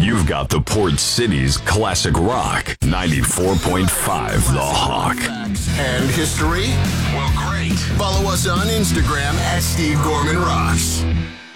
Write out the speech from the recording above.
You've got the Port City's classic rock, 94.5 The Hawk. And history? Well, great. Follow us on Instagram at Steve Gorman Rocks.